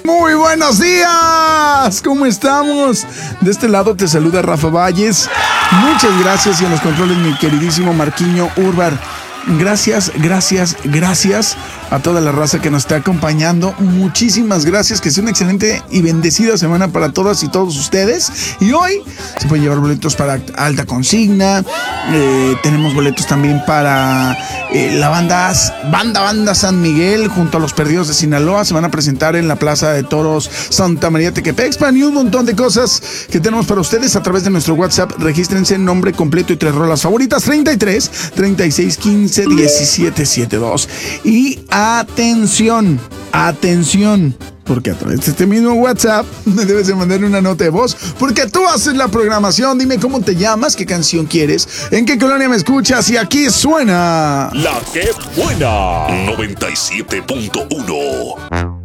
Muy buenos días, ¿cómo estamos? De este lado te saluda Rafa Valles. Muchas gracias y en los controles mi queridísimo Marquiño Urbar. Gracias a toda la raza que nos está acompañando. Muchísimas gracias, que sea una excelente y bendecida semana para todas y todos ustedes. Y hoy se pueden llevar boletos para Alta Consigna. Tenemos boletos también para la banda San Miguel junto a Los Perdidos de Sinaloa. Se van a presentar en la Plaza de Toros Santa María Tequepexpan y un montón de cosas que tenemos para ustedes a través de nuestro WhatsApp. Regístrense, nombre completo y 3 rolas favoritas: 33 36 15 17 72. Y atención, porque a través de este mismo WhatsApp me debes de mandar una nota de voz, porque tú haces la programación. Dime cómo te llamas, qué canción quieres, en qué colonia me escuchas, y aquí suena La que buena 97.1.